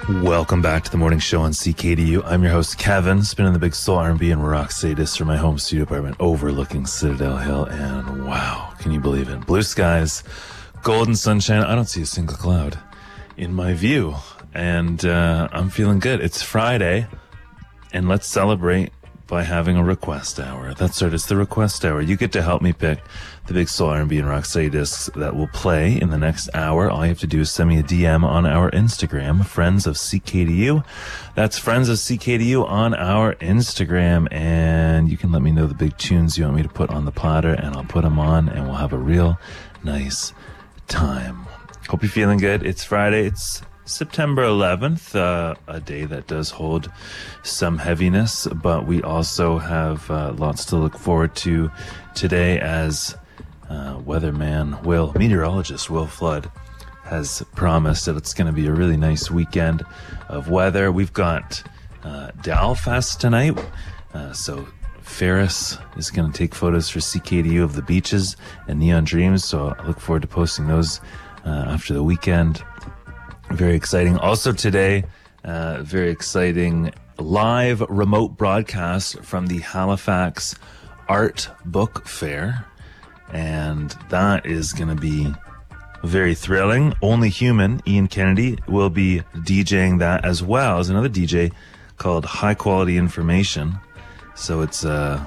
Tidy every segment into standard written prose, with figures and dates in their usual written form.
Welcome back to the morning show on CKDU. I'm your host, Kevin, spinning the big soul R&B and rock sadist from my home studio apartment overlooking Citadel Hill. And wow, can you believe it? Blue skies, golden sunshine. I don't see a single cloud in my view. And I'm feeling good. It's Friday, and let's celebrate by having a request hour. That's right, it's the request hour. You get to help me pick the big soul R&B and rock discs that will play in the next hour. All you have to do is send me a DM on our Instagram, Friends of CKDU. That's Friends of CKDU on our Instagram, and you can let me know the big tunes you want me to put on the platter, and I'll put them on, and we'll have a real nice time. Hope you're feeling good. It's Friday. It's September 11th, a day that does hold some heaviness, but we also have lots to look forward to today as meteorologist Will Flood has promised that it's going to be a really nice weekend of weather. We've got Dalfest tonight, so Ferris is going to take photos for CKDU of the beaches and Neon Dreams, so I look forward to posting those after the weekend. Very exciting. Also today, very exciting live remote broadcast from the Halifax Art Book Fair. And that is going to be very thrilling. Only Human, Ian Kennedy, will be DJing that, as well as another DJ called High Quality Information. So it's it's a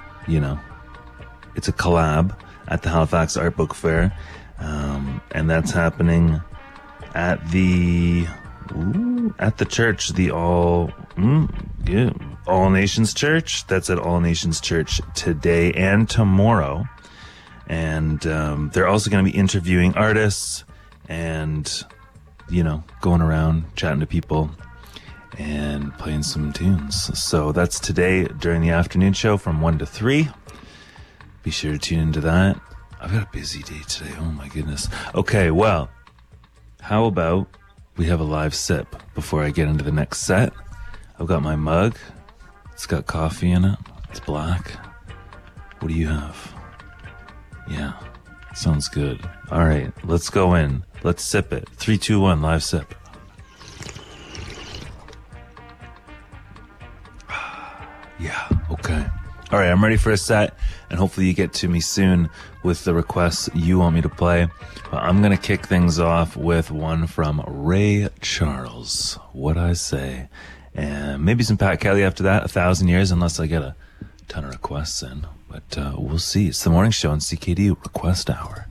collab at the Halifax Art Book Fair. And that's happening at the church, the All Nations Church. That's at All Nations Church today and tomorrow. And they're also going to be interviewing artists and, going around chatting to people and playing some tunes. So that's today during the afternoon show from 1 to 3. Be sure to tune into that. I've got a busy day today. Oh my goodness. Okay, well, how about we have a live sip before I get into the next set? I've got my mug. It's got coffee in it. It's black. What do you have? Yeah, sounds good. All right, let's go in. Let's sip it. 3, 2, 1, live sip. Yeah, okay. All right, I'm ready for a set, and hopefully you get to me soon with the requests you want me to play. But I'm going to kick things off with one from Ray Charles, What I Say. And maybe some Pat Kelly after that, 1,000 Years, unless I get a ton of requests in. But we'll see. It's the morning show on CKDU Request Hour.